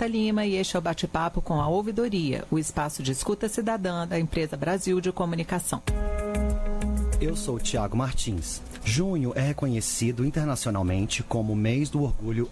Renata Lima e este é o Bate-Papo com a Ouvidoria, o espaço de escuta cidadã da empresa Brasil de Comunicação. Eu sou Tiago Martins. Junho é reconhecido internacionalmente como o mês do orgulho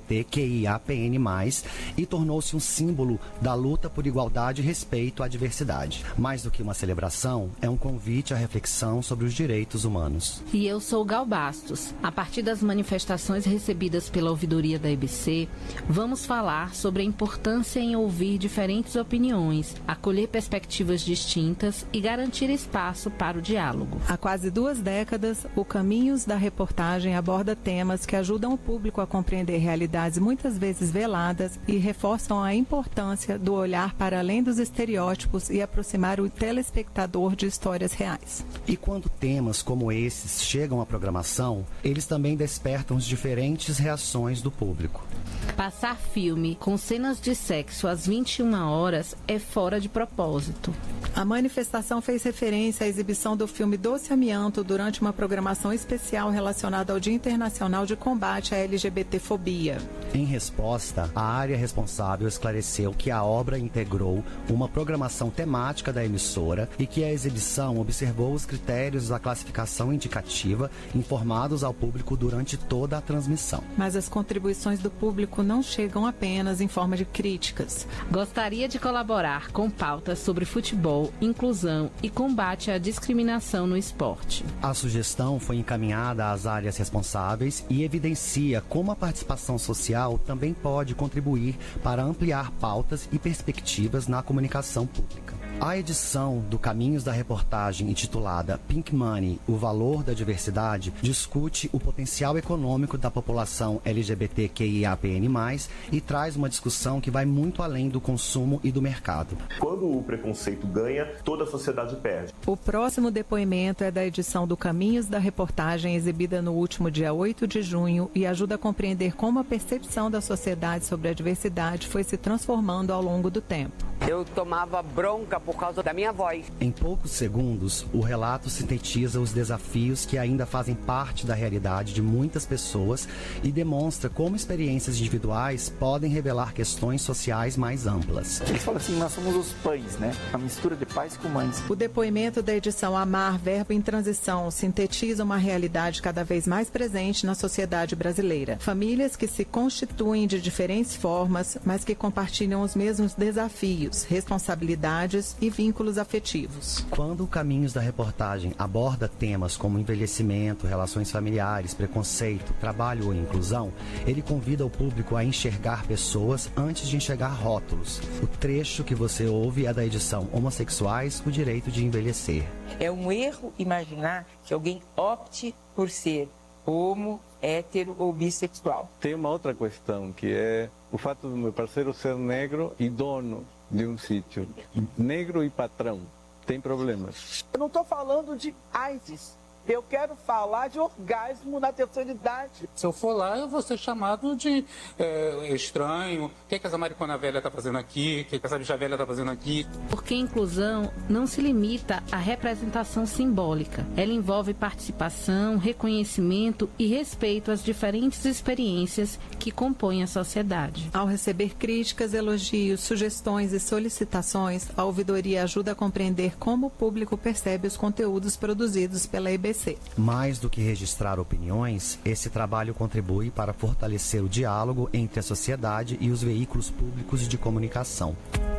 LGBTQIAPN+, e tornou-se um símbolo da luta por igualdade e respeito à diversidade. Mais do que uma celebração, é um convite à reflexão sobre os direitos humanos. E eu sou Gal Bastos. A partir das manifestações recebidas pela ouvidoria da EBC, vamos falar sobre a importância em ouvir diferentes opiniões, acolher perspectivas distintas e garantir espaço para o diálogo. Há quase 2 décadas, o Caminhos da Reportagem aborda temas que ajudam o público a compreender realidades muitas vezes veladas e reforçam a importância do olhar para além dos estereótipos e aproximar o telespectador de histórias reais. E quando temas como esses chegam à programação, eles também despertam as diferentes reações do público. Passar filme com cenas de sexo às 21 horas é fora de propósito. A manifestação fez referência à exibição do filme Doce Amianto durante uma programação especial relacionada ao Dia Internacional de Combate à LGBTfobia. Em resposta, a área responsável esclareceu que a obra integrou uma programação temática da emissora e que a exibição observou os critérios da classificação indicativa informados ao público durante toda a transmissão. Mas as contribuições do público não chegam apenas em forma de críticas. Gostaria de colaborar com pautas sobre futebol, inclusão e combate à discriminação no esporte. A sugestão foi encaminhada às áreas responsáveis e evidencia como a participação social também pode contribuir para ampliar pautas e perspectivas na comunicação pública. A edição do Caminhos da Reportagem, intitulada Pink Money, o valor da diversidade, discute o potencial econômico da população LGBTQIAPN+, e traz uma discussão que vai muito além do consumo e do mercado. Quando o preconceito ganha, toda a sociedade perde. O próximo depoimento é da edição do Caminhos da Reportagem, exibida no último dia 8 de junho, e ajuda a compreender como a percepção da sociedade sobre a diversidade foi se transformando ao longo do tempo. Eu tomava bronca por causa da minha voz. Em poucos segundos, o relato sintetiza os desafios que ainda fazem parte da realidade de muitas pessoas e demonstra como experiências individuais podem revelar questões sociais mais amplas. Eles falam assim, nós somos os pães, né? A mistura de pais com mães. O depoimento da edição Amar, Verbo em Transição sintetiza uma realidade cada vez mais presente na sociedade brasileira. Famílias que se constituem de diferentes formas, mas que compartilham os mesmos desafios, responsabilidades e vínculos afetivos. Quando o Caminhos da Reportagem aborda temas como envelhecimento, relações familiares, preconceito, trabalho ou inclusão, ele convida o público a enxergar pessoas antes de enxergar rótulos. O trecho que você ouve é da edição Homossexuais, o Direito de Envelhecer. É um erro imaginar que alguém opte por ser homo, hétero ou bissexual. Tem uma outra questão, que é o fato do meu parceiro ser negro e dono de um sítio. Negro e patrão. Tem problemas. Eu não estou falando de AIDS. Eu quero falar de orgasmo na terceira idade. Se eu for lá, eu vou ser chamado de estranho. O que essa maricona velha está fazendo aqui? O que essa bicha velha está fazendo aqui? Porque a inclusão não se limita à representação simbólica. Ela envolve participação, reconhecimento e respeito às diferentes experiências que compõem a sociedade. Ao receber críticas, elogios, sugestões e solicitações, a ouvidoria ajuda a compreender como o público percebe os conteúdos produzidos pela EBC. Mais do que registrar opiniões, esse trabalho contribui para fortalecer o diálogo entre a sociedade e os veículos públicos de comunicação.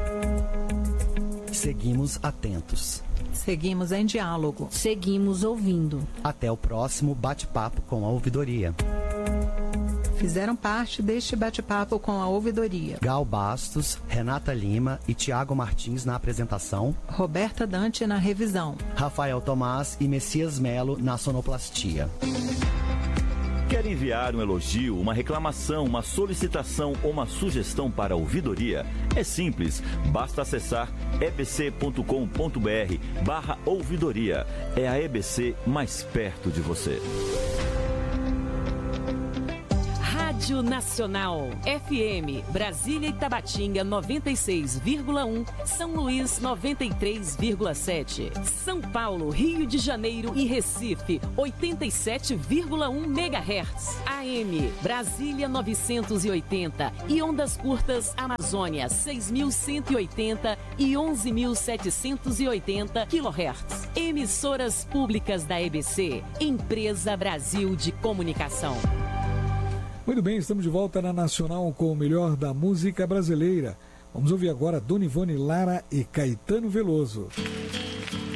Seguimos atentos. Seguimos em diálogo. Seguimos ouvindo. Até o próximo bate-papo com a ouvidoria. Fizeram parte deste bate-papo com a ouvidoria Gal Bastos, Renata Lima e Tiago Martins na apresentação, Roberta Dante na revisão, Rafael Tomás e Messias Melo na sonoplastia. Quer enviar um elogio, uma reclamação, uma solicitação ou uma sugestão para a ouvidoria? É simples, basta acessar ebc.com.br/ouvidoria. É a EBC mais perto de você. Rádio Nacional. FM, Brasília e Tabatinga 96,1, São Luís 93,7. São Paulo, Rio de Janeiro e Recife 87,1 MHz. AM, Brasília 980 e ondas curtas Amazônia 6.180 e 11.780 kHz. Emissoras públicas da EBC, Empresa Brasil de Comunicação. Muito bem, estamos de volta na Nacional com o melhor da música brasileira. Vamos ouvir agora Dona Ivone Lara e Caetano Veloso.